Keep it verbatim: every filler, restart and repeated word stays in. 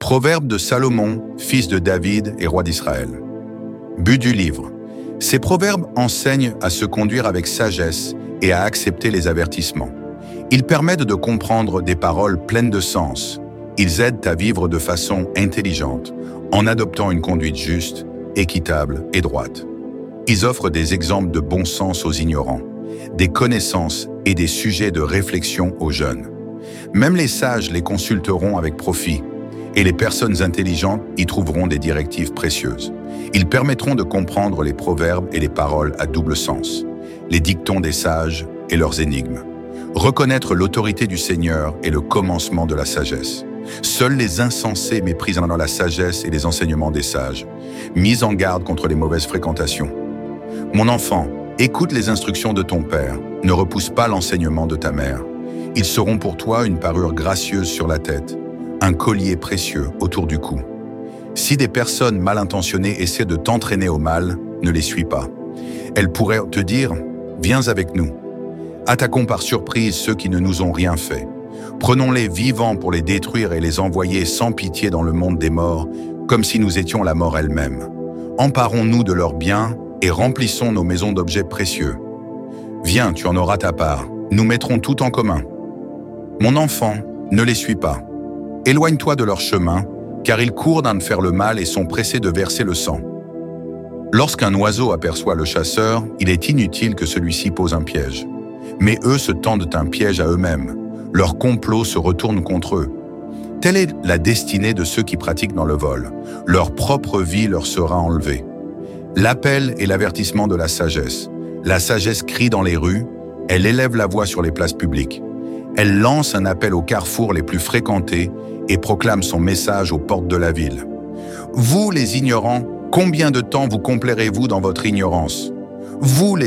Proverbes de Salomon, fils de David et roi d'Israël. But du livre. Ces proverbes enseignent à se conduire avec sagesse et à accepter les avertissements. Ils permettent de comprendre des paroles pleines de sens. Ils aident à vivre de façon intelligente, en adoptant une conduite juste, équitable et droite. Ils offrent des exemples de bon sens aux ignorants, des connaissances et des sujets de réflexion aux jeunes. Même les sages les consulteront avec profit, et les personnes intelligentes y trouveront des directives précieuses. Ils permettront de comprendre les proverbes et les paroles à double sens, les dictons des sages et leurs énigmes. Reconnaître l'autorité du Seigneur est le commencement de la sagesse. Seuls les insensés méprisent la sagesse et les enseignements des sages. Mise en garde contre les mauvaises fréquentations. Mon enfant, écoute les instructions de ton père, ne repousse pas l'enseignement de ta mère. Ils seront pour toi une parure gracieuse sur la tête, un collier précieux autour du cou. Si des personnes mal intentionnées essaient de t'entraîner au mal, ne les suis pas. Elles pourraient te dire « Viens avec nous ». Attaquons par surprise ceux qui ne nous ont rien fait. Prenons-les vivants pour les détruire et les envoyer sans pitié dans le monde des morts, comme si nous étions la mort elle-même. Emparons-nous de leurs biens et remplissons nos maisons d'objets précieux. Viens, tu en auras ta part. Nous mettrons tout en commun. Mon enfant, ne les suis pas. Éloigne-toi de leur chemin, car ils courent à faire le mal et sont pressés de verser le sang. Lorsqu'un oiseau aperçoit le chasseur, il est inutile que celui-ci pose un piège. Mais eux se tendent un piège à eux-mêmes. Leur complot se retourne contre eux. Telle est la destinée de ceux qui pratiquent dans le vol. Leur propre vie leur sera enlevée. L'appel est l'avertissement de la sagesse. La sagesse crie dans les rues, elle élève la voix sur les places publiques. Elle lance un appel aux carrefours les plus fréquentés et proclame son message aux portes de la ville. Vous, les ignorants, combien de temps vous complairez-vous dans votre ignorance? Vous, les